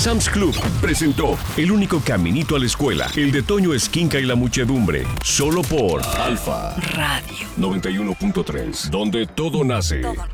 Sam's Club presentó El único caminito a la escuela, el de Toño Esquinca y la muchedumbre, solo por Alfa Radio 91.3, donde todo nace.